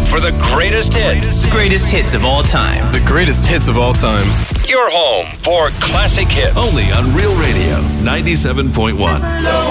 for the greatest hits. The greatest hits of all time. The greatest hits of all time. Your home for classic hits. Only on Real Radio 97.1.